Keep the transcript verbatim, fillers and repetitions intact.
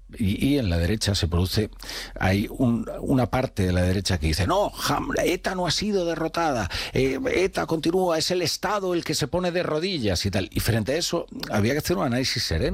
Y, y en la derecha se produce, hay un, una parte de la derecha que dice, no, ETA no ha sido derrotada, eh, ETA continúa, es el Estado el que se pone de rodillas y tal. Y frente a eso había que hacer un análisis sereno.